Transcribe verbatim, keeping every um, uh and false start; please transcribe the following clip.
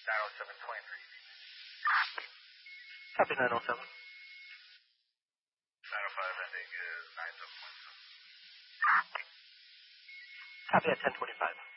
nine oh seven twenty-three. Copy nine oh seven. nine oh five ending is nine seven point seven. Copy at ten twenty-five.